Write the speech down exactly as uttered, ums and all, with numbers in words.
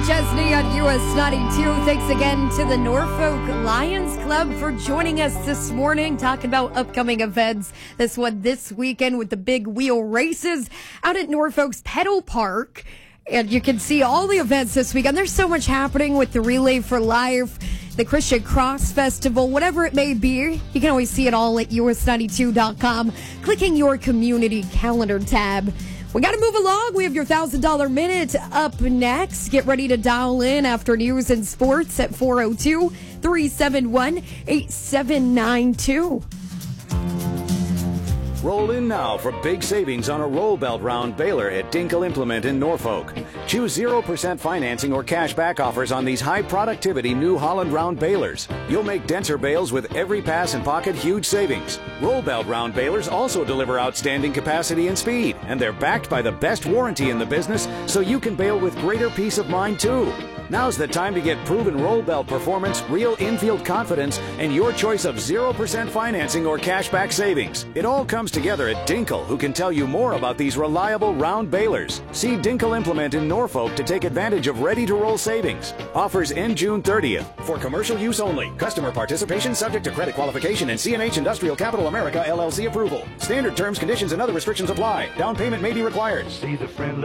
Chesney on U S ninety-two. Thanks again to the Norfolk Lions Club for joining us this morning, talking about upcoming events. This one this weekend with the big wheel races out at Norfolk's Pedal Park. And you can see all the events this weekend. There's so much happening with the Relay for Life, the Christian Cross Festival, whatever it may be. You can always see it all at U S ninety-two dot com, clicking your community calendar tab. We got to move along. We have your one thousand dollars minute up next. Get ready to dial in after news and sports at four oh two, three seven one, eight seven nine two. Roll in now for big savings on a roll belt round baler at Dinkle Implement in Norfolk. Choose zero percent financing or cash back offers on these high productivity New Holland round balers. You'll make denser bales with every pass and pocket huge savings. Roll belt round balers also deliver outstanding capacity and speed, and they're backed by the best warranty in the business, so you can bale with greater peace of mind too. Now's the time to get proven roll belt performance, real infield confidence, and your choice of zero percent financing or cashback savings. It all comes together at Dinkle, who can tell you more about these reliable round balers. See Dinkle Implement in Norfolk to take advantage of ready-to-roll savings. Offers end June thirtieth. For commercial use only. Customer participation subject to credit qualification and C and H Industrial Capital America L L C approval. Standard terms, conditions, and other restrictions apply. Down payment may be required. See the friendly